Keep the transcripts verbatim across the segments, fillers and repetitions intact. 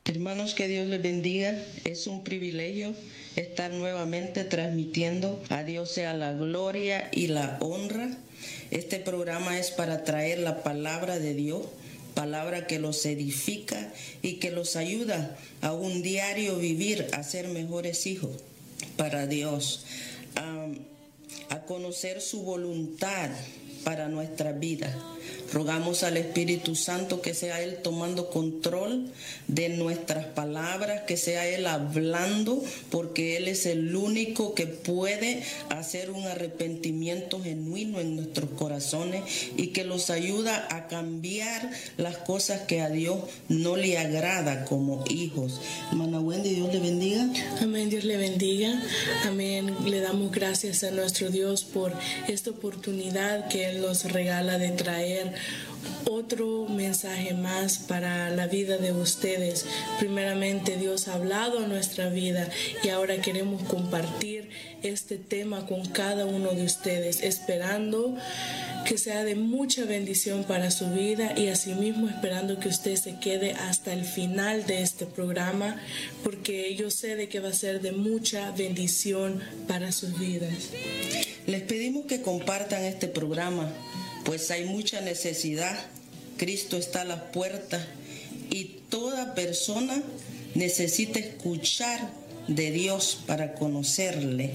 Hermanos, que Dios les bendiga. Es un privilegio estar nuevamente transmitiendo. A Dios sea la gloria y la honra. Este programa es para traer la palabra de Dios, palabra que los edifica y que los ayuda a un diario vivir, a ser mejores hijos para Dios, a, a conocer su voluntad para nuestra vida. Rogamos al Espíritu Santo que sea Él tomando control de nuestras palabras, que sea Él hablando, porque Él es el único que puede hacer un arrepentimiento genuino en nuestros corazones y que los ayuda a cambiar las cosas que a Dios no le agrada como hijos. Hermana Wendy, Dios le bendiga. Amén, Dios le bendiga. Amén. Le damos gracias a nuestro Dios por esta oportunidad que Él nos regala de traer otro mensaje más para la vida de ustedes. Primeramente, Dios ha hablado a nuestra vida y ahora queremos compartir este tema con cada uno de ustedes, esperando que sea de mucha bendición para su vida y asimismo esperando que usted se quede hasta el final de este programa, porque yo sé de que va a ser de mucha bendición para sus vidas. Les pedimos que compartan este programa, pues hay mucha necesidad. Cristo está a las puertas y toda persona necesita escuchar de Dios para conocerle.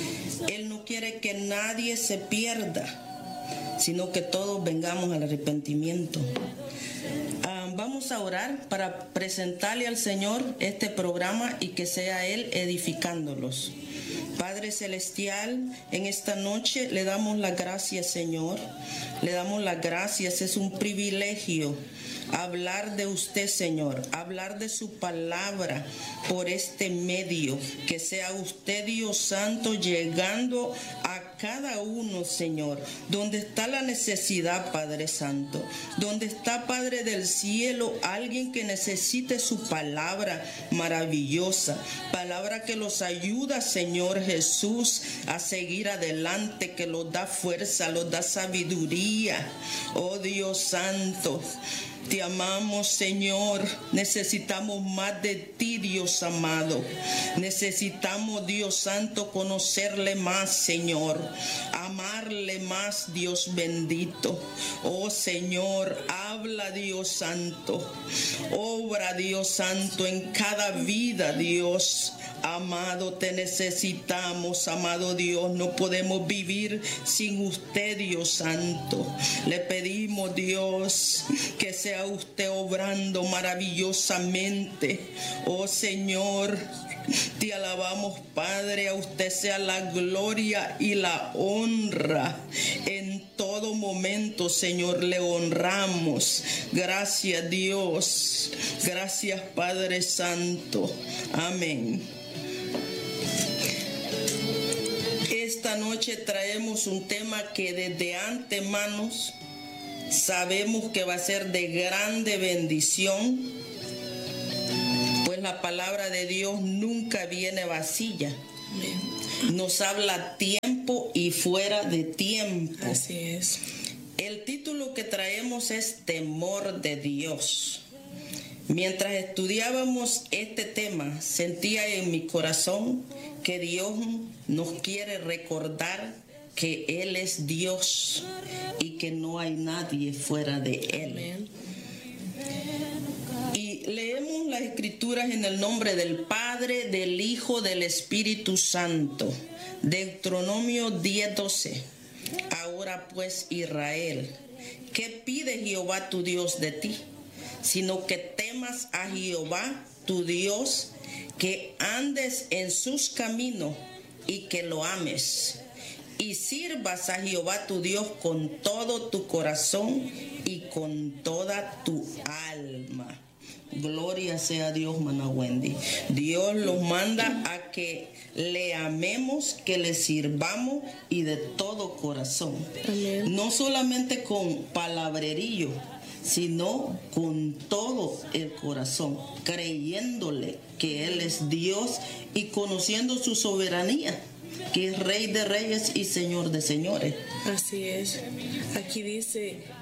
Él no quiere que nadie se pierda, sino que todos vengamos al arrepentimiento. Ah, vamos a orar para presentarle al Señor este programa y que sea Él edificándolos. Padre Celestial, en esta noche le damos las gracias, Señor. Le damos las gracias, es un privilegio hablar de usted, Señor, hablar de su palabra por este medio, que sea usted, Dios Santo, llegando a cada uno, Señor, donde está la necesidad, Padre Santo, donde está, Padre del cielo, alguien que necesite su palabra maravillosa, palabra que los ayuda, Señor Jesús, a seguir adelante, que los da fuerza, los da sabiduría. Oh Dios Santo, te amamos, Señor. Necesitamos más de ti, Dios amado. Necesitamos, Dios Santo, conocerle más, Señor. Amarle más, Dios bendito. Oh, Señor, habla, Dios Santo. Obra, Dios Santo, en cada vida, Dios amado. Te necesitamos, amado Dios. No podemos vivir sin usted, Dios Santo. Le pedimos, Dios, que sea usted obrando maravillosamente. Oh Señor, te alabamos, Padre. A usted sea la gloria y la honra. En todo momento, Señor, le honramos. Gracias, Dios. Gracias, Padre Santo. Amén. Esta noche traemos un tema que desde antemano sabemos que va a ser de grande bendición, pues la palabra de Dios nunca viene vacía. Nos habla a tiempo y fuera de tiempo. Así es. El título que traemos es Temor de Dios. Mientras estudiábamos este tema, sentía en mi corazón que Dios nos quiere recordar que Él es Dios y que no hay nadie fuera de Él. Amén. Y leemos las Escrituras en el nombre del Padre, del Hijo, del Espíritu Santo. Deuteronomio diez doce. Ahora pues, Israel, ¿qué pide Jehová tu Dios de ti? Sino que temas a Jehová tu Dios, que andes en sus caminos y que lo ames, y sirvas a Jehová tu Dios con todo tu corazón y con toda tu alma. Gloria sea a Dios, Mana Wendy. Dios los manda a que le amemos, que le sirvamos y de todo corazón. Amén. No solamente con palabrerillo, sino con todo el corazón, creyéndole que Él es Dios y conociendo su soberanía, que es Rey de Reyes y Señor de Señores. Así es. Aquí dice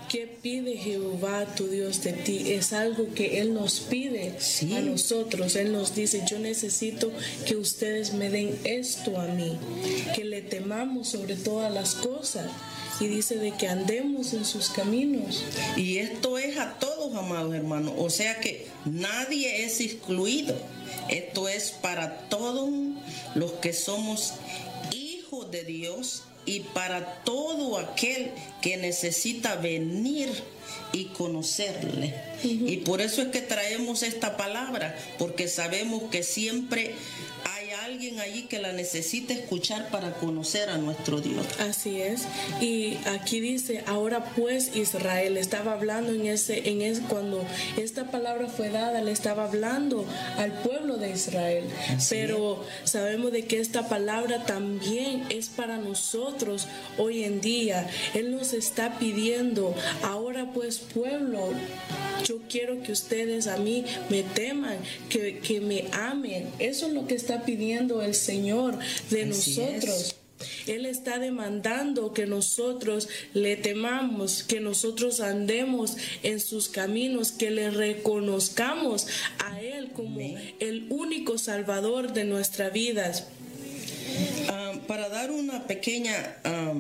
¿Qué pide Jehová tu Dios de ti? Es algo que Él nos pide sí. a nosotros. Él nos dice, yo necesito que ustedes me den esto a mí, que le temamos sobre todas las cosas. Y dice de que andemos en sus caminos. Y esto es a todos, amados hermanos. O sea que nadie es excluido. Esto es para todos los que somos hijos de Dios y para todo aquel que necesita venir y conocerle. Uh-huh. Y por eso es que traemos esta palabra, porque sabemos que siempre hay alguien allí que la necesita escuchar para conocer a nuestro Dios. Así es. Y aquí dice, ahora pues Israel, estaba hablando en ese, en ese, cuando esta palabra fue dada, le estaba hablando al pueblo de Israel. Así Pero es. Sabemos de que esta palabra también es para nosotros hoy en día. Él nos está pidiendo, ahora pues pueblo, yo quiero que ustedes a mí me teman, que, que me amen. Eso es lo que está pidiendo el Señor de Así nosotros. Es. Él está demandando que nosotros le temamos, que nosotros andemos en sus caminos, que le reconozcamos a Él como Amén. El único Salvador de nuestras vidas. Um, para dar una pequeña um,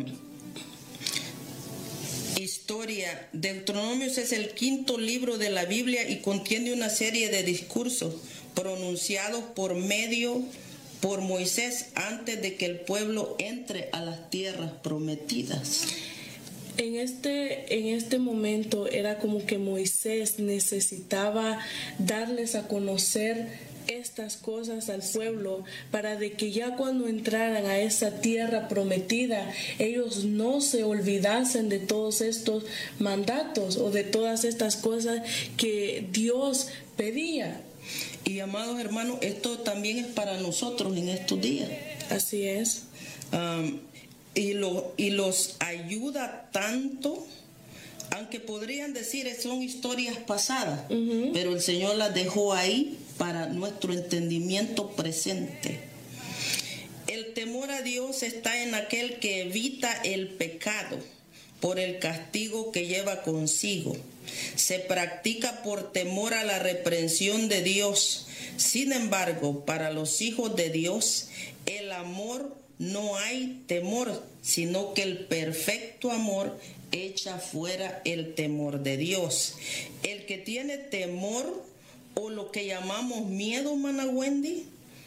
historia, Deuteronomios es el quinto libro de la Biblia y contiene una serie de discursos pronunciados por medio por Moisés antes de que el pueblo entre a las tierras prometidas. En este, en este momento era como que Moisés necesitaba darles a conocer estas cosas al pueblo para de que ya cuando entraran a esa tierra prometida ellos no se olvidasen de todos estos mandatos o de todas estas cosas que Dios pedía. Y amados hermanos, esto también es para nosotros en estos días. Así es. Um, y, lo, y los ayuda tanto, aunque podrían decir que son historias pasadas, uh-huh. pero el Señor las dejó ahí para nuestro entendimiento presente. El temor a Dios está en aquel que evita el pecado por el castigo que lleva consigo. Se practica por temor a la reprensión de Dios. Sin embargo, para los hijos de Dios, el amor no hay temor, sino que el perfecto amor echa fuera el temor de Dios. El que tiene temor o lo que llamamos miedo, Mana Wendy,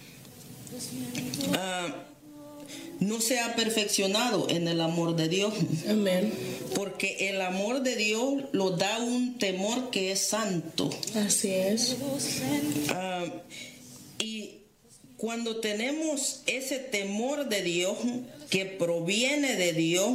uh, no se ha perfeccionado en el amor de Dios. Amén. Porque el amor de Dios lo da un temor que es santo. Así es. Uh, y cuando tenemos ese temor de Dios que proviene de Dios,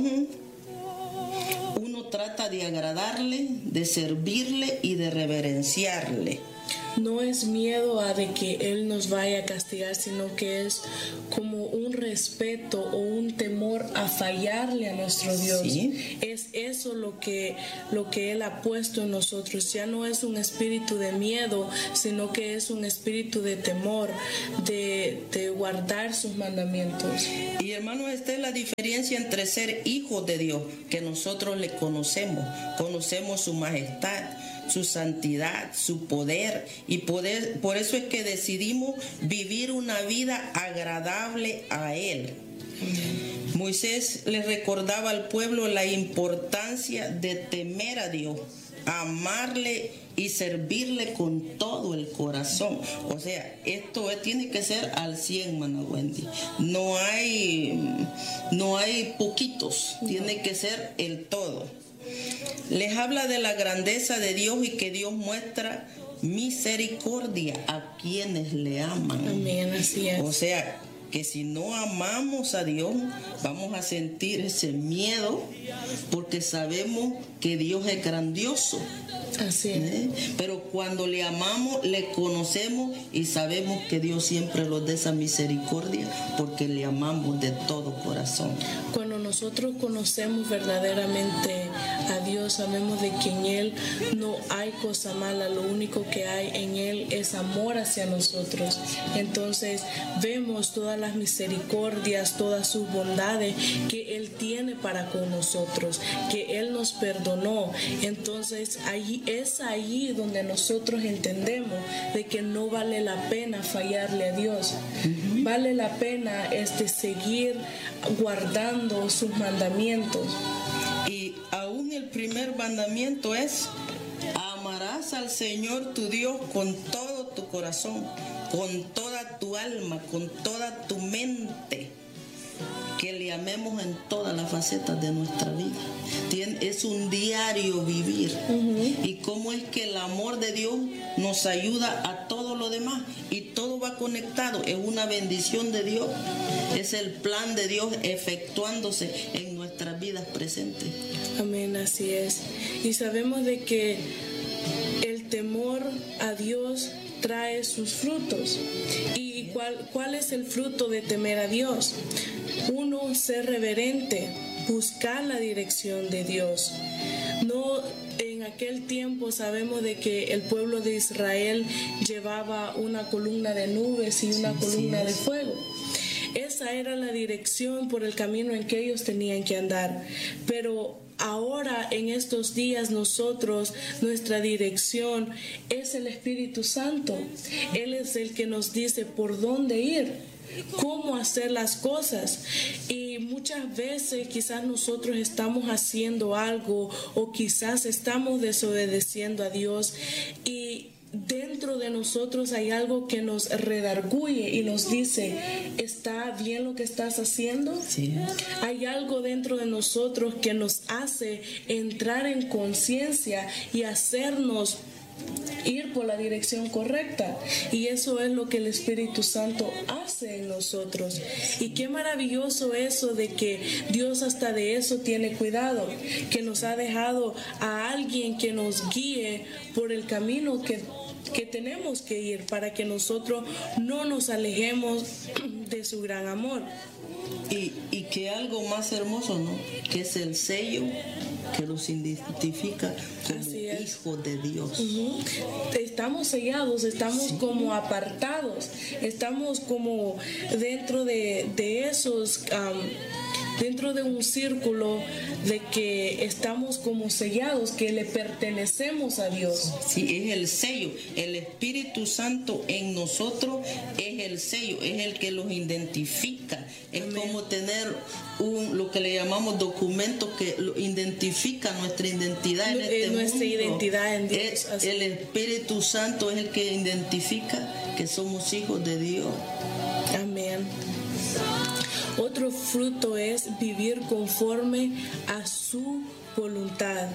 uno trata de agradarle, de servirle y de reverenciarle. No es miedo a de que Él nos vaya a castigar, sino que es como un respeto o un temor a fallarle a nuestro Dios. ¿Sí? Es eso lo que, lo que Él ha puesto en nosotros. Ya no es un espíritu de miedo, sino que es un espíritu de temor, de, de guardar sus mandamientos. Y hermanos, esta es la diferencia entre ser hijos de Dios, que nosotros le conocemos, conocemos su majestad, su santidad, su poder, y poder, por eso es que decidimos vivir una vida agradable a Él. Mm. Moisés le recordaba al pueblo la importancia de temer a Dios, amarle y servirle con todo el corazón. O sea, esto es, tiene que ser al cien, Mana Wendy. No hay, no hay poquitos, no. Tiene que ser el todo. Les habla de la grandeza de Dios y que Dios muestra misericordia a quienes le aman. Amén, así es. O sea, que si no amamos a Dios, vamos a sentir ese miedo porque sabemos que Dios es grandioso. Así es. ¿Eh? Pero cuando le amamos, le conocemos y sabemos que Dios siempre nos da esa misericordia porque le amamos de todo corazón. Cuando nosotros conocemos verdaderamente a Dios, sabemos de que en Él no hay cosa mala, lo único que hay en Él es amor hacia nosotros. Entonces vemos todas las misericordias, todas sus bondades que Él tiene para con nosotros, que Él nos perdonó. Entonces ahí es ahí donde nosotros entendemos de que no vale la pena fallarle a Dios. Uh-huh. Vale la pena este, seguir guardando sus mandamientos. Y aún el primer mandamiento es: amarás al Señor tu Dios con todo tu corazón, con toda tu alma, con toda tu mente. Que le amemos en todas las facetas de nuestra vida. Es un diario vivir. Uh-huh. Y cómo es que el amor de Dios nos ayuda a todo lo demás. Y todo va conectado. Es una bendición de Dios. Es el plan de Dios efectuándose en nuestras vidas presentes. Amén, así es. Y sabemos de que el temor a Dios trae sus frutos. ¿Y cuál, cuál es el fruto de temer a Dios? Uno, ser reverente, buscar la dirección de Dios. No, en aquel tiempo sabemos de que el pueblo de Israel llevaba una columna de nubes y una sí, columna sí de fuego. Esa era la dirección por el camino en que ellos tenían que andar. Pero ahora, en estos días, nosotros, nuestra dirección es el Espíritu Santo. Él es el que nos dice por dónde ir, cómo hacer las cosas. Y muchas veces quizás nosotros estamos haciendo algo o quizás estamos desobedeciendo a Dios y dentro de nosotros hay algo que nos redarguye y nos dice: ¿está bien lo que estás haciendo? Sí. Hay algo dentro de nosotros que nos hace entrar en conciencia y hacernos ir por la dirección correcta, y eso es lo que el Espíritu Santo hace en nosotros. Y qué maravilloso eso de que Dios hasta de eso tiene cuidado, que nos ha dejado a alguien que nos guíe por el camino que que tenemos que ir para que nosotros no nos alejemos de su gran amor. Y, y que algo más hermoso, ¿no? Que es el sello que los identifica como hijos de Dios. Uh-huh. Estamos sellados, estamos sí. como apartados, estamos como dentro de, de esos... Um, dentro de un círculo de que estamos como sellados, que le pertenecemos a Dios. Sí, es el sello. El Espíritu Santo en nosotros es el sello, es el que los identifica. Es Amén. Como tener un, lo que le llamamos documentos que lo identifica nuestra identidad en este nuestra mundo. Identidad en Dios. Es, el Espíritu Santo es el que identifica que somos hijos de Dios. Amén. Otro fruto es vivir conforme a su voluntad.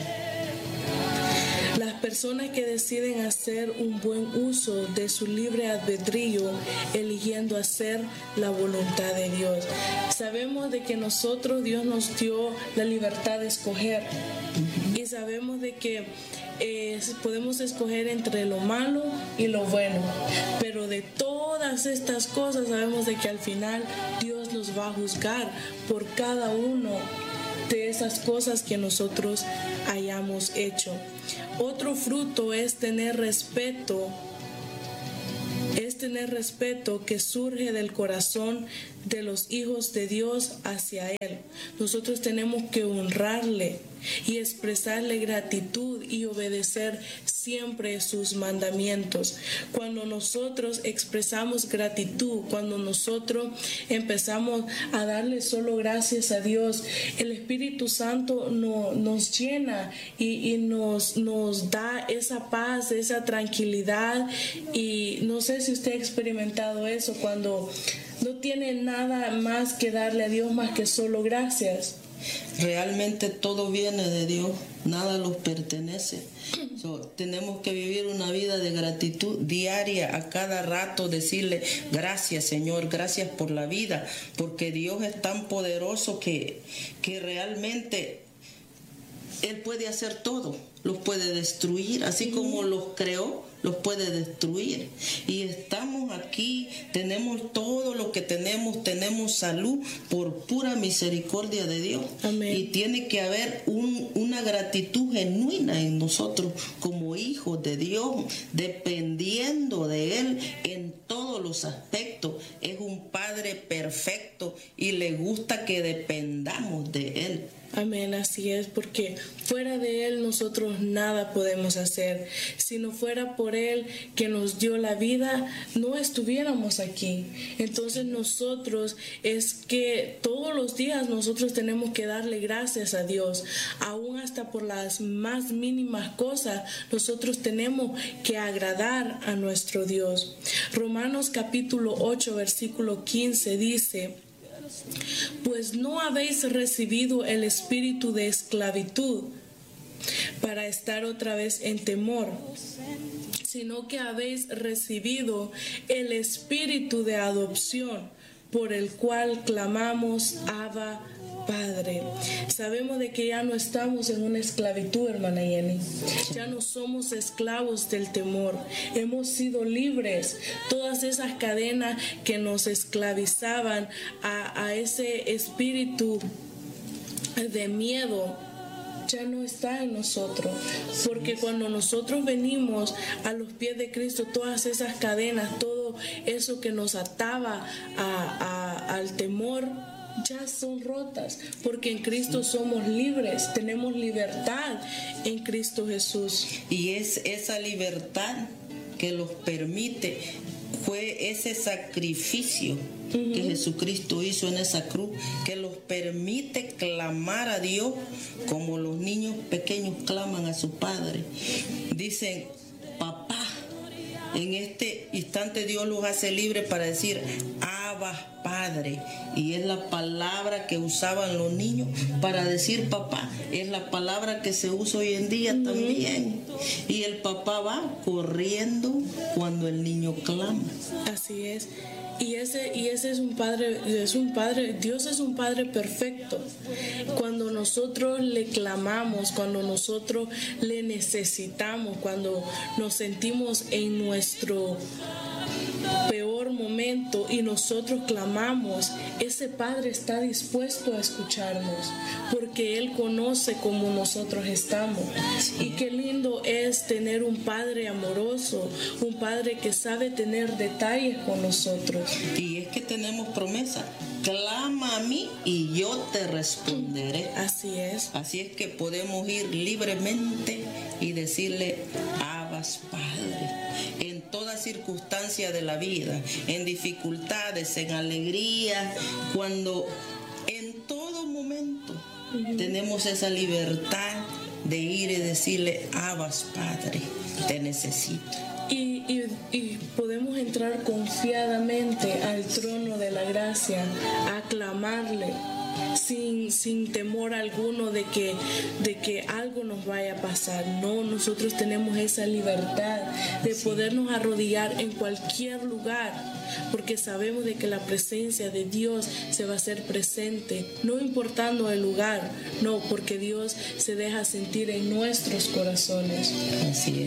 Las personas que deciden hacer un buen uso de su libre albedrío, eligiendo hacer la voluntad de Dios. Sabemos de que nosotros, Dios nos dio la libertad de escoger. Y sabemos de que eh, podemos escoger entre lo malo y lo bueno. Pero de todas estas cosas sabemos de que al final Dios nos va a juzgar por cada uno de esas cosas que nosotros hayamos hecho. Otro fruto es tener respeto, es tener respeto que surge del corazón de los hijos de Dios hacia Él. Nosotros tenemos que honrarle y expresarle gratitud y obedecer siempre sus mandamientos. Cuando nosotros expresamos gratitud, cuando nosotros empezamos a darle solo gracias a Dios, el Espíritu Santo no, nos llena y, y nos, nos da esa paz, esa tranquilidad. Y no sé si usted ha experimentado eso, cuando no tiene nada más que darle a Dios más que solo gracias. Realmente todo viene de Dios, nada nos pertenece. So, tenemos que vivir una vida de gratitud diaria, a cada rato decirle gracias, Señor, gracias por la vida, porque Dios es tan poderoso que, que realmente Él puede hacer todo. los puede destruir, así como los creó, los puede destruir. Y estamos aquí, tenemos todo lo que tenemos, tenemos salud por pura misericordia de Dios. Amén. Y tiene que haber un, una gratitud genuina en nosotros como hijos de Dios, dependiendo de Él en todos los aspectos. Es un Padre perfecto y le gusta que dependamos de Él. Amén, así es, porque fuera de Él nosotros nada podemos hacer. Si no fuera por Él que nos dio la vida, no estuviéramos aquí. Entonces nosotros es que todos los días nosotros tenemos que darle gracias a Dios, aún hasta por las más mínimas cosas. Nosotros tenemos que agradar a nuestro Dios. Romanos capítulo ocho, versículo quince dice: pues no habéis recibido el espíritu de esclavitud para estar otra vez en temor, sino que habéis recibido el espíritu de adopción, por el cual clamamos, Abba, Padre. Sabemos de que ya no estamos en una esclavitud, hermana Jenny. Ya no somos esclavos del temor. Hemos sido libres. Todas esas cadenas que nos esclavizaban a, a ese espíritu de miedo ya no está en nosotros, porque cuando nosotros venimos a los pies de Cristo, todas esas cadenas, todo eso que nos ataba a, a, al temor, ya son rotas, porque en Cristo somos libres, tenemos libertad en Cristo Jesús. Y es esa libertad que los permite, fue ese sacrificio uh-huh. que Jesucristo hizo en esa cruz, que los permite clamar a Dios como los niños pequeños claman a su Padre. Dicen, papá. En este instante Dios los hace libres para decir, Abba, Padre. Y es la palabra que usaban los niños para decir papá. Es la palabra que se usa hoy en día uh-huh. también. Y el papá va corriendo cuando el niño clama. Así es. Y ese, y ese es un padre, es un padre, Dios es un Padre perfecto. Cuando nosotros le clamamos, cuando nosotros le necesitamos, cuando nos sentimos en nuestro peor momento y nosotros clamamos, ese Padre está dispuesto a escucharnos, porque Él conoce cómo nosotros estamos. Y qué lindo es tener un Padre amoroso, un Padre que sabe tener detalles con nosotros. Y es que tenemos promesa, clama a mí y yo te responderé. Así es. Así es que podemos ir libremente y decirle, Abba, Padre, en toda circunstancia de la vida, en dificultades, en alegría, cuando en todo momento uh-huh. tenemos esa libertad de ir y decirle, Abba, Padre, te necesito. Y, y, y podemos entrar confiadamente al trono de la gracia, a clamarle, sin, sin temor alguno de que, de que algo nos vaya a pasar. No, nosotros tenemos esa libertad de podernos arrodillar en cualquier lugar, porque sabemos de que la presencia de Dios se va a hacer presente, no importando el lugar, no, porque Dios se deja sentir en nuestros corazones. Así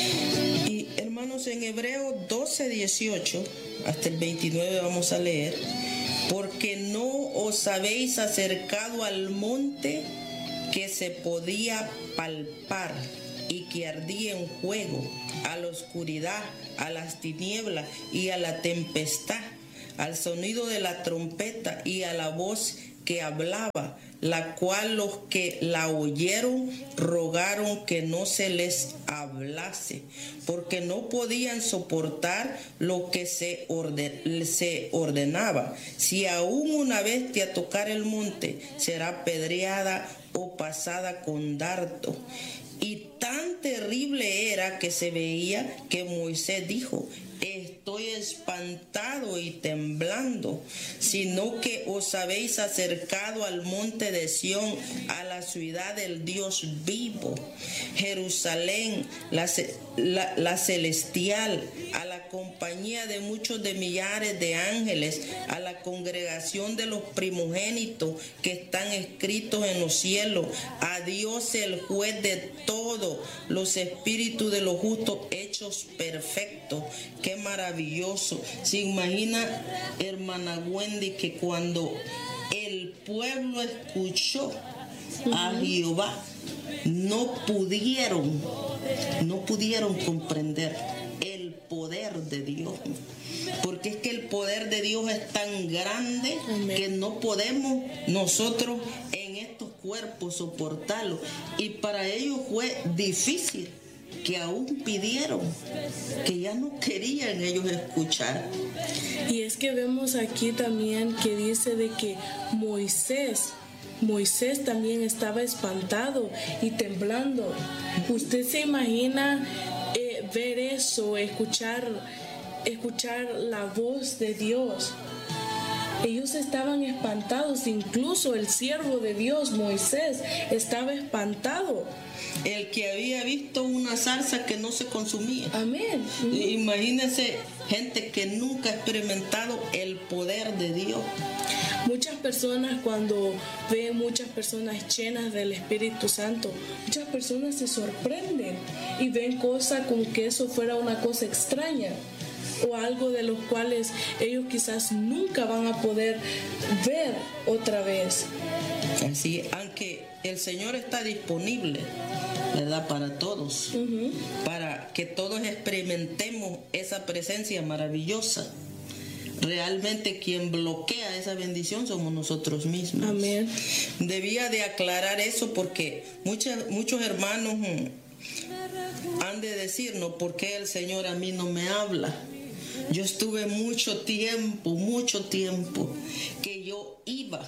es. Y hermanos, en Hebreos doce, dieciocho hasta el veintinueve vamos a leer, porque no os habéis acercado al monte que se podía palpar y que ardía en fuego, a la oscuridad, a las tinieblas y a la tempestad, al sonido de la trompeta y a la voz que hablaba, la cual los que la oyeron rogaron que no se les hablase, porque no podían soportar lo que se, orden, se ordenaba. Si aún una bestia tocar el monte, será apedreada o pasada con dardo. Y tan terrible era que se veía que Moisés dijo, estoy espantado y temblando, sino que os habéis acercado al monte de Sión, a la ciudad del Dios vivo, Jerusalén, la, la, la celestial, a la compañía de muchos de millares de ángeles, a la congregación de los primogénitos que están escritos en los cielos, a Dios el juez de todo, los espíritus de los justos hechos perfectos. Qué maravilloso. Se imagina, hermana Wendy, que cuando el pueblo escuchó a Jehová, no pudieron, no pudieron comprender el poder de Dios. Porque es que el poder de Dios es tan grande, amén, que no podemos nosotros en estos cuerpos soportarlo. Y para ellos fue difícil, que aún pidieron, que ya no querían ellos escuchar. Y es que vemos aquí también que dice de que Moisés, Moisés también estaba espantado y temblando. ¿Usted se imagina eh, ver eso, escuchar, escuchar la voz de Dios? Ellos estaban espantados, incluso el siervo de Dios, Moisés, estaba espantado. El que había visto una zarza que no se consumía. Amén. Imagínense gente que nunca ha experimentado el poder de Dios. Muchas personas, cuando ven muchas personas llenas del Espíritu Santo, muchas personas se sorprenden y ven cosas como que eso fuera una cosa extraña, o algo de los cuales ellos quizás nunca van a poder ver otra vez. Así, aunque el Señor está disponible, ¿verdad?, para todos, uh-huh, para que todos experimentemos esa presencia maravillosa. Realmente quien bloquea esa bendición somos nosotros mismos. Amén. Debía de aclarar eso, porque muchas, muchos hermanos han de decirnos, ¿por qué el Señor a mí no me habla? Yo estuve mucho tiempo, mucho tiempo, que yo iba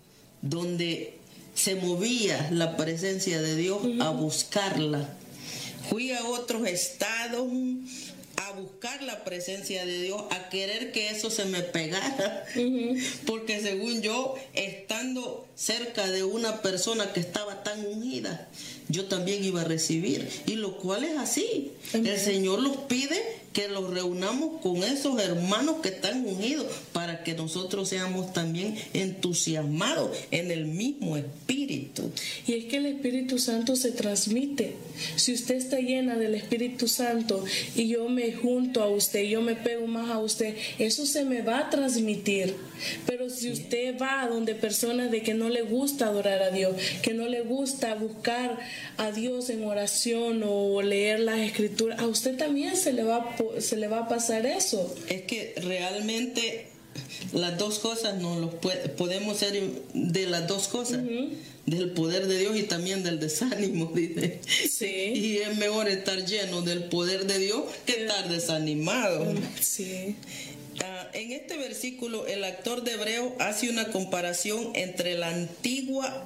donde se movía la presencia de Dios, uh-huh, a buscarla. Fui a otros estados a buscar la presencia de Dios, a querer que eso se me pegara, uh-huh, porque según yo, estando cerca de una persona que estaba tan ungida, yo también iba a recibir, y lo cual es así. Uh-huh. El Señor los pide que los reunamos con esos hermanos que están unidos, para que nosotros seamos también entusiasmados en el mismo Espíritu. Y es que el Espíritu Santo se transmite. Si usted está llena del Espíritu Santo y yo me junto a usted, yo me pego más a usted, eso se me va a transmitir. Pero si usted va a donde personas de que no le gusta adorar a Dios, que no le gusta buscar a Dios en oración o leer las Escrituras, a usted también se le va a se le va a pasar eso. Es que realmente las dos cosas no los puede, podemos ser de las dos cosas, uh-huh, del poder de Dios y también del desánimo, dice. Sí. Y es mejor estar lleno del poder de Dios que sí, estar desanimado. Sí. Uh, en este versículo el autor de Hebreo hace una comparación entre la antigua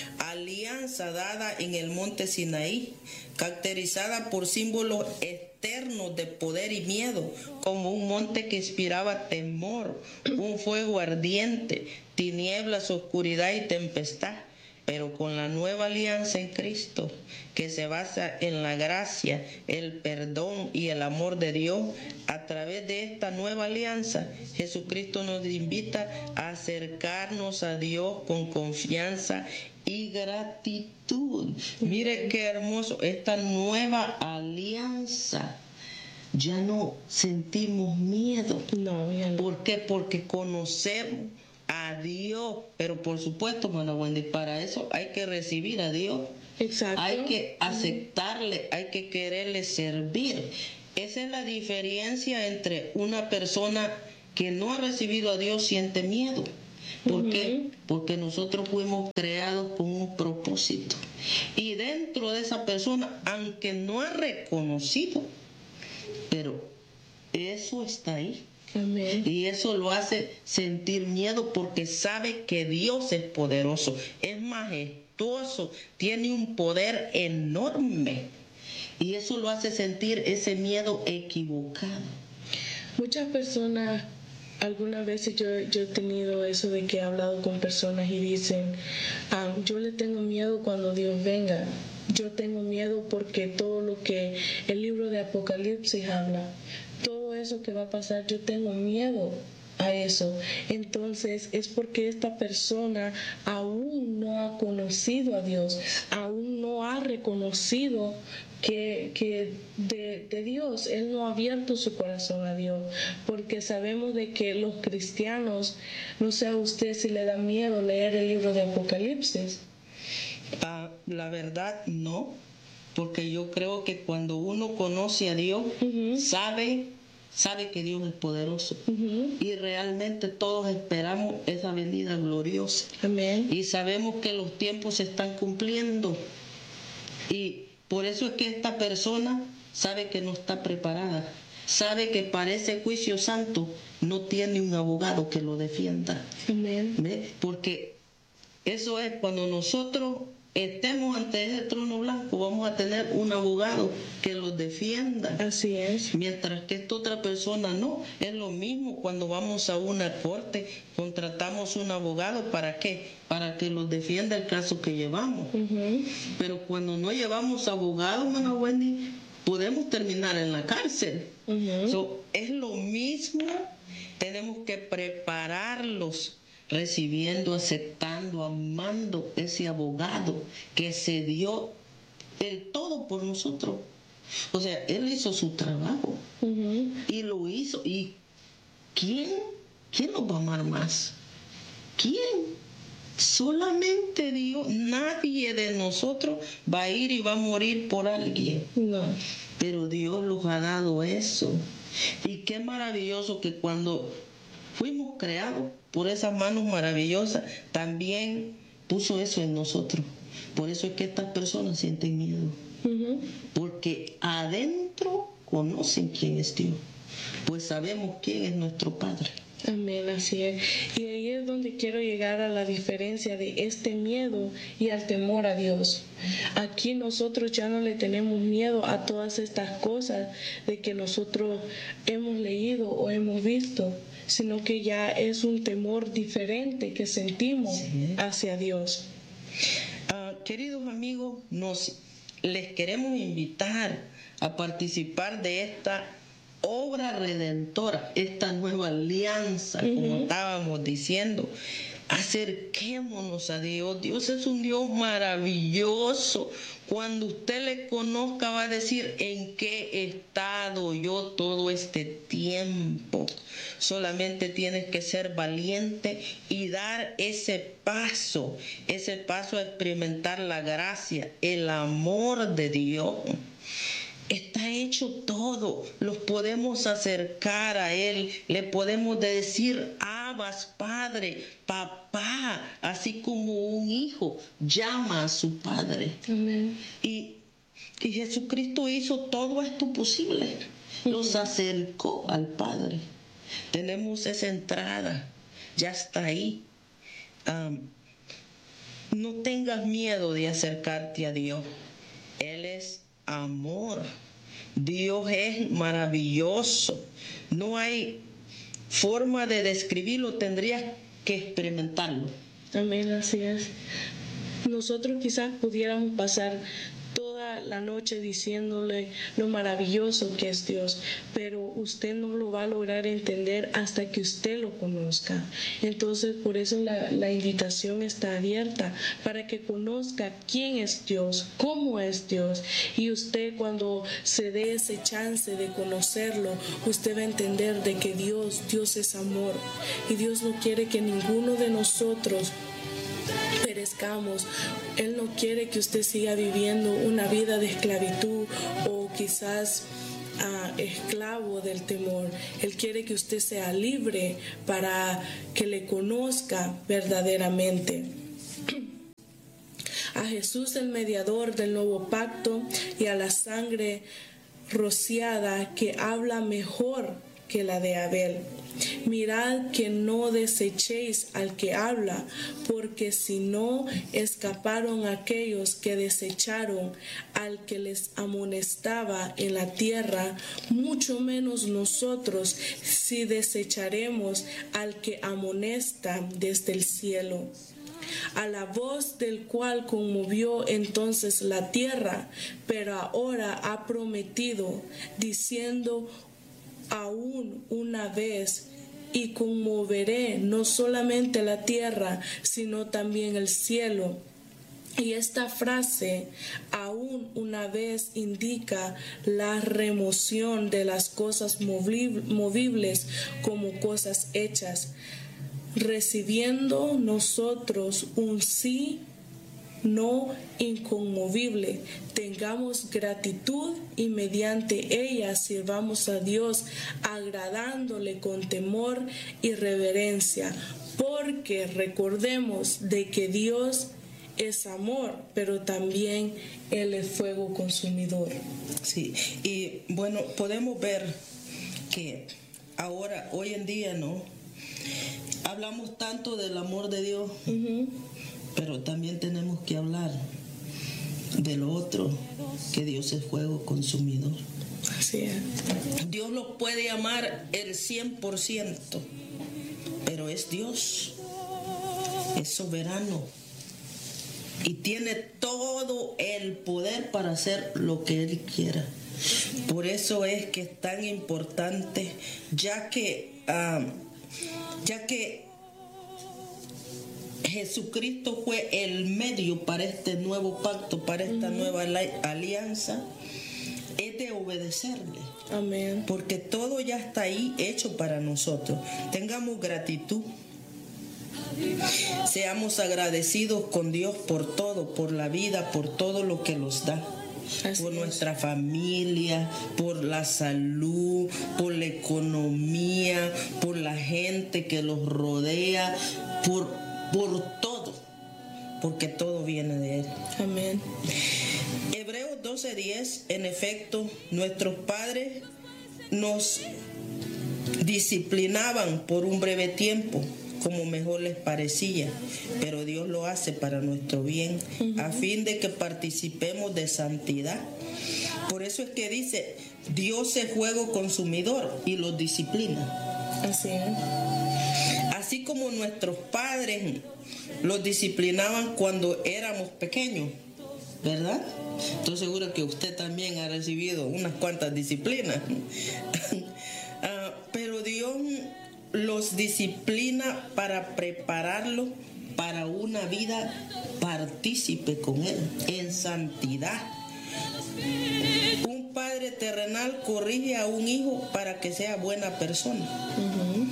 alianza dada en el monte Sinaí, caracterizada por símbolos eternos de poder y miedo, como un monte que inspiraba temor, un fuego ardiente, tinieblas, oscuridad y tempestad. Pero con la nueva alianza en Cristo, que se basa en la gracia, el perdón y el amor de Dios, a través de esta nueva alianza, Jesucristo nos invita a acercarnos a Dios con confianza y gratitud. Mire qué hermoso, esta nueva alianza. Ya no sentimos miedo. No, ya no. ¿Por qué? Porque conocemos a Dios, pero por supuesto, hermana Wendy, para eso hay que recibir a Dios. Exacto. Hay que aceptarle, hay que quererle servir. Esa es la diferencia entre una persona que no ha recibido a Dios siente miedo. ¿Por uh-huh. qué? Porque nosotros fuimos creados con un propósito. Y dentro de esa persona, aunque no ha reconocido, pero eso está ahí. Amén. Y eso lo hace sentir miedo porque sabe que Dios es poderoso, es majestuoso, tiene un poder enorme. Y eso lo hace sentir ese miedo equivocado. Muchas personas, algunas veces yo, yo he tenido eso de que he hablado con personas y dicen, ah, yo le tengo miedo cuando Dios venga. Yo tengo miedo porque todo lo que el libro de Apocalipsis habla, todo eso que va a pasar, yo tengo miedo a eso. Entonces es porque esta persona aún no ha conocido a Dios, aún no ha reconocido que, que de, de Dios, él no ha abierto su corazón a Dios, porque sabemos de que los cristianos, no sé a usted si le da miedo leer el libro de Apocalipsis. Ah, la verdad no, porque yo creo que cuando uno conoce a Dios, uh-huh. sabe, sabe que Dios es poderoso, uh-huh. y realmente todos esperamos esa venida gloriosa. Amén. Y sabemos que los tiempos se están cumpliendo, y por eso es que esta persona sabe que no está preparada, sabe que para ese juicio santo no tiene un abogado que lo defienda. Amén. ¿Ve? Porque eso es cuando nosotros estemos ante ese trono blanco, vamos a tener un abogado que los defienda. Así es. Mientras que esta otra persona no. Es lo mismo cuando vamos a una corte, contratamos un abogado, ¿para qué? Para que los defienda el caso que llevamos. Uh-huh. Pero cuando no llevamos abogado, hermana Wendy, podemos terminar en la cárcel. Uh-huh. So, es lo mismo, tenemos que prepararlos, recibiendo, aceptando, amando ese abogado que se dio el todo por nosotros. O sea, él hizo su trabajo, uh-huh. y lo hizo. ¿Y quién? ¿Quién nos va a amar más? ¿Quién? Solamente Dios. Nadie de nosotros va a ir y va a morir por alguien. No. Pero Dios nos ha dado eso. Y qué maravilloso que cuando fuimos creados por esas manos maravillosas, también puso eso en nosotros. Por eso es que estas personas sienten miedo. Uh-huh. Porque adentro conocen quién es Dios. Pues sabemos quién es nuestro Padre. Amén, así es. Y ahí es donde quiero llegar a la diferencia de este miedo y al temor a Dios. Aquí nosotros ya no le tenemos miedo a todas estas cosas de que nosotros hemos leído o hemos visto, sino que ya es un temor diferente que sentimos sí. hacia Dios. Uh, queridos amigos, nos les queremos invitar a participar de esta obra redentora, esta nueva alianza, uh-huh. como estábamos diciendo. Acerquémonos a Dios. Dios es un Dios maravilloso. Cuando usted le conozca va a decir en qué he estado yo todo este tiempo. Solamente tienes que ser valiente y dar ese paso, ese paso a experimentar la gracia, el amor de Dios. Está hecho todo, los podemos acercar a Él, le podemos decir, Abas, Padre, Papá, así como un hijo llama a su Padre. Amén. Y, y Jesucristo hizo todo esto posible, los acercó al Padre. Tenemos esa entrada, ya está ahí. Um, no tengas miedo de acercarte a Dios, Él es amor. Dios es maravilloso. No hay forma de describirlo, tendrías que experimentarlo. Amén, así es. Nosotros quizás pudiéramos pasar toda la noche diciéndole lo maravilloso que es Dios, pero usted no lo va a lograr entender hasta que usted lo conozca. Entonces, por eso la, la invitación está abierta, para que conozca quién es Dios, cómo es Dios, y usted cuando se dé ese chance de conocerlo, usted va a entender de que Dios, Dios es amor, y Dios no quiere que ninguno de nosotros perezcamos. Él no quiere que usted siga viviendo una vida de esclavitud o quizás uh, esclavo del temor. Él quiere que usted sea libre para que le conozca verdaderamente. A Jesús, el mediador del nuevo pacto, y a la sangre rociada que habla mejor que la de Abel. Mirad que no desechéis al que habla, porque si no escaparon aquellos que desecharon al que les amonestaba en la tierra, mucho menos nosotros si desecharemos al que amonesta desde el cielo. A la voz del cual conmovió entonces la tierra, pero ahora ha prometido, diciendo aún una vez, y conmoveré no solamente la tierra, sino también el cielo. Y esta frase, aún una vez, indica la remoción de las cosas movibles como cosas hechas, recibiendo nosotros un sí, no inconmovible. Tengamos gratitud y mediante ella sirvamos a Dios, agradándole con temor y reverencia, porque recordemos de que Dios es amor, pero también Él es fuego consumidor. Sí, y bueno, podemos ver que ahora, hoy en día, ¿no? Hablamos tanto del amor de Dios, uh-huh. pero también tenemos que hablar de lo otro, que Dios es fuego consumidor. Así es. Dios lo puede amar el cien por ciento, pero es Dios, es soberano y tiene todo el poder para hacer lo que Él quiera. Por eso es que es tan importante, ya que, uh, ya que Jesucristo fue el medio para este nuevo pacto, para esta uh-huh. nueva alianza, es de obedecerle. Amén. Porque todo ya está ahí hecho para nosotros. Tengamos gratitud. Seamos agradecidos con Dios por todo, por la vida, por todo lo que nos da. Así por es. Nuestra familia, por la salud, por la economía, por la gente que los rodea, por, por todo, porque todo viene de Él. Amén. Hebreos doce diez, en efecto, nuestros padres nos disciplinaban por un breve tiempo, como mejor les parecía, pero Dios lo hace para nuestro bien, uh-huh. a fin de que participemos de santidad. Por eso es que dice, Dios es fuego consumidor y los disciplina. Así es. Así como nuestros padres los disciplinaban cuando éramos pequeños, ¿verdad? Estoy seguro que usted también ha recibido unas cuantas disciplinas. uh, pero Dios los disciplina para prepararlos para una vida partícipe con Él, en santidad. Un padre terrenal corrige a un hijo para que sea buena persona. Uh-huh.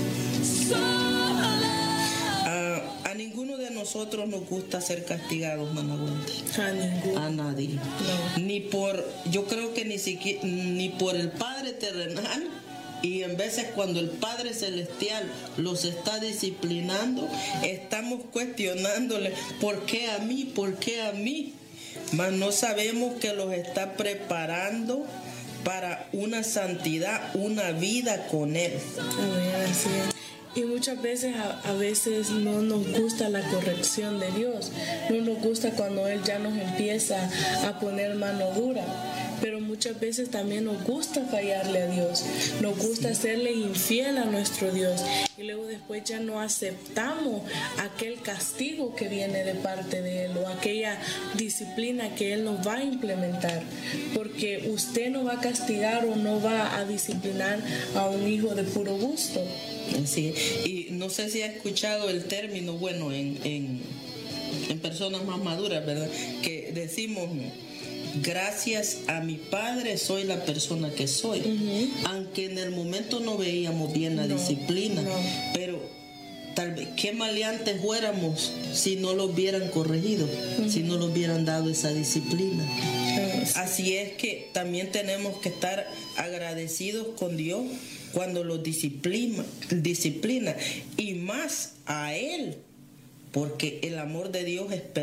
a, a ninguno de nosotros nos gusta ser castigados, Managuante. A ninguno. A nadie. No. Ni por, yo creo que ni siquiera, ni por el padre terrenal. Y en veces cuando el Padre Celestial los está disciplinando, estamos cuestionándole, ¿por qué a mí? ¿Por qué a mí? Mas no sabemos que los está preparando para una santidad, una vida con Él. Amén, así es. Y muchas veces, a, a veces no nos gusta la corrección de Dios. No nos gusta cuando Él ya nos empieza a poner mano dura. Pero muchas veces también nos gusta fallarle a Dios, nos gusta serle infiel a nuestro Dios y luego después ya no aceptamos aquel castigo que viene de parte de Él o aquella disciplina que Él nos va a implementar, porque usted no va a castigar o no va a disciplinar a un hijo de puro gusto. Sí, y no sé si ha escuchado el término, bueno, en, en, en personas más maduras, ¿verdad? Que decimos, gracias a mi Padre soy la persona que soy. Uh-huh. Aunque en el momento no veíamos bien la no, disciplina, no. pero tal vez qué maleantes fuéramos si no lo hubieran corregido, uh-huh. si no lo hubieran dado esa disciplina. Uh-huh. Así es que también tenemos que estar agradecidos con Dios cuando los disciplina, disciplina y más a Él, porque el amor de Dios es perfecto.